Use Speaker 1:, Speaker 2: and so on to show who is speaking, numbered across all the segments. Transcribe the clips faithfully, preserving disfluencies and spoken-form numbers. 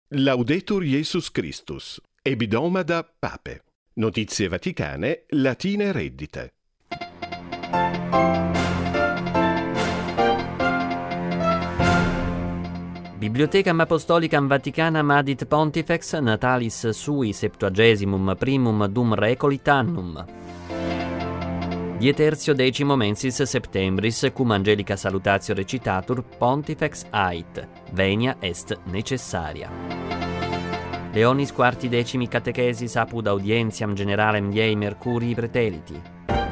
Speaker 1: Laudetur Jesus Christus. Ebdomada Pape. Notizie vaticane, latine reddite.
Speaker 2: Bibliothecam Apostolicam Vaticanam adit Pontifex natalis sui septuagesimum primum dum recolit annum. Dieterzio decimo mensis septembris, cum angelica salutatio recitatur, Pontifex ait, venia est necessaria. Leonis quarti decimi catechesis apud audientiam generalem Diei Mercurii preteliti.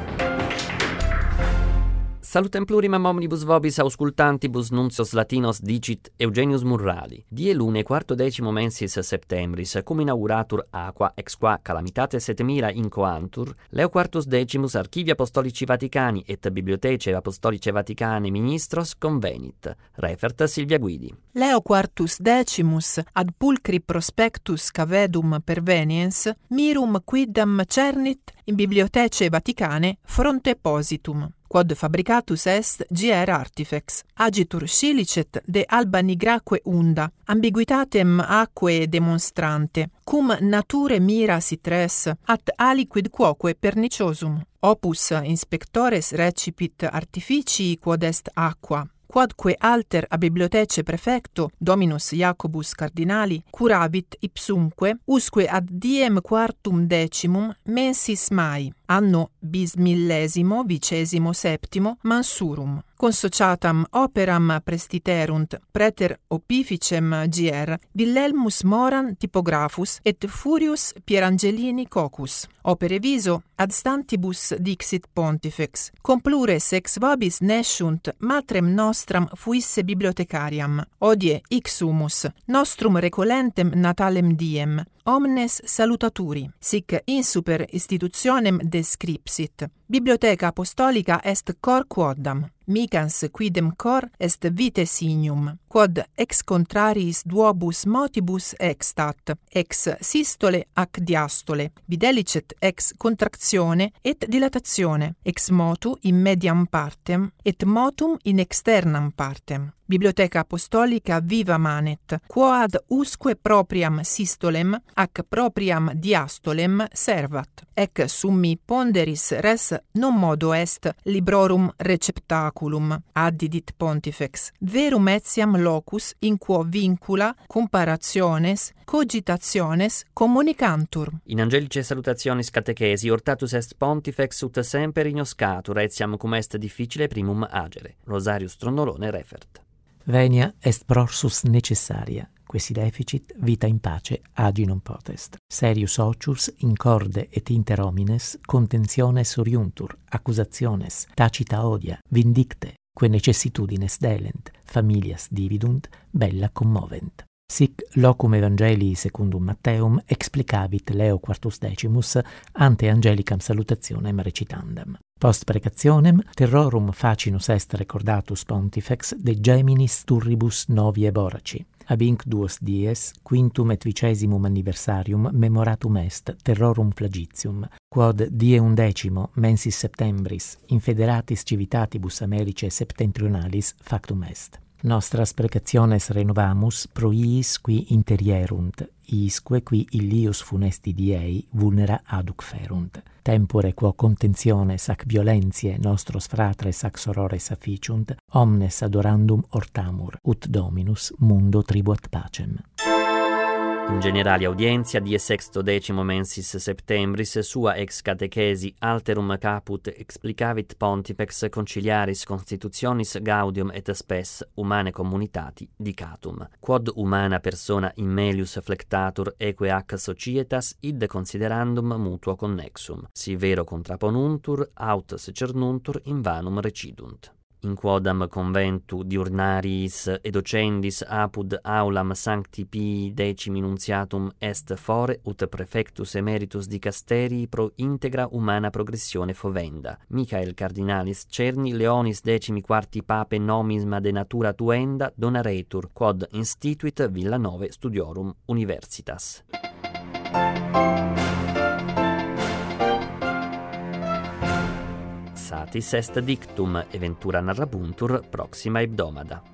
Speaker 2: Salutem plurimam omnibus vobis auscultantibus nuncios latinos dicit Eugenius Murrali. Die lune quarto decimo mensis septembris, cum inauguratur aqua ex qua calamitates et mira incoantur, Leo quartus decimus archivi apostolici Vaticani et bibliotece apostolice Vaticane ministros convenit. Refert Silvia Guidi.
Speaker 3: Leo quartus decimus ad pulcri prospectus cavedum perveniens mirum quidam cernit in bibliotece Vaticane fronte positum, quod fabricatus est G R artifex. Agitur scilicet de alba nigraque unda, ambiguitatem aquae demonstrante, cum nature mira sit res, at aliquid quoque perniciosum. Opus inspectores recipit artificii quod est aqua, quodque alter a bibliotece prefecto Dominus Jacobus Cardinali curavit ipsumque usque ad diem quartum decimum mensis Mai, anno bismillesimo vicesimo septimo mansurum. Consociatam operam prestiterunt preter opificem G R Wilhelmus Moran typographus et Furius Pierangelini Cocus. Opere viso ad stantibus dixit Pontifex. Complures ex vobis nesciunt matrem nostram fuisse bibliothecariam. Odie ixumus nostrum recolentem natalem diem. Omnes salutaturi, sic insuper institutionem descripsit. Bibliotheca apostolica est cor quoddam, micans quidem cor est vitae signum, quod ex contrariis duobus motibus extat, ex sistole ac diastole, videlicet ex contractione et dilatatione, ex motu in mediam partem, et motum in externam partem. Bibliotheca apostolica viva manet, quoad usque propriam sistolem ac propriam diastolem servat. Ec summi ponderis res non modo est librorum receptaculum, addidit Pontifex, verum etiam locus in quo vincula comparationes, cogitationes communicantur.
Speaker 2: In angelice salutationis catechesi hortatus est Pontifex ut semper ignoscatur etiam cum est difficile primum agere. Rosarius Tronnolone refert.
Speaker 4: Venia est prorsus necessaria, quasi deficit vita in pace agi non potest. Serius ocius in corde et inter homines contentiones oriuntur, accusationes, tacita odia, vindicte, que necessitudines delent, familias dividunt, bella commovent. Sic locum Evangelii secundum Matteum explicavit Leo quartus decimus ante angelicam salutationem recitandam. Post precationem terrorum facinus est recordatus Pontifex de geminis turribus novie boraci. Ab inc duos dies, quintum et vicesimum anniversarium memoratum est terrorum flagitium, quod die undecimo mensis septembris in federatis civitatibus Americae septentrionalis factum est. Nostras precationes renovamus pro iis qui interierunt, isque qui illius funesti diei vulnera aduc ferunt. Tempore quo contentiones ac violentiae nostros fratres ac sorores afficiunt, omnes adorandum hortamur, ut Dominus mundo tribuat pacem.
Speaker 2: In generali audientia die sexto decimo mensis septembris sua ex catechesi alterum caput explicavit Pontifex conciliaris constitutionis gaudium et spes humane communitati dicatum, quod humana persona in melius flectatur eque ac societas id considerandum mutuo connexum, si vero contraponuntur aut secernuntur in vanum recidunt. In quodam conventu diurnariis et docendis apud aulam sancti Pii decimi nuntiatum est fore ut prefectus emeritus dicasterii pro integra humana progressione fovenda. Michael Cardinalis Cerni Leonis decimi quarti pape nomisma de natura tuenda donaretur, quod instituit Villa Nove Studiorum Universitas. Satis est dictum, eventura narrabuntur proxima hebdomada.